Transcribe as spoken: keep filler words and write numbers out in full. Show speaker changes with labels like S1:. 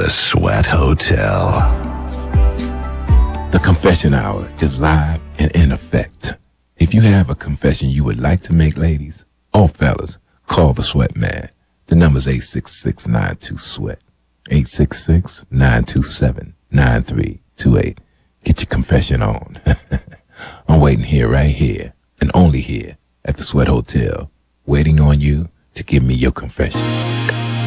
S1: The Sweat Hotel.
S2: The Confession Hour is live and in effect. If you have a confession you would like to make, ladies or fellas, call the Sweat Man. The number's eight six six, nine two, SWEAT. eight six six, nine two seven, nine three two eight. Get your confession on. I'm waiting here, right here, and only here at the Sweat Hotel, waiting on you to give me your confessions.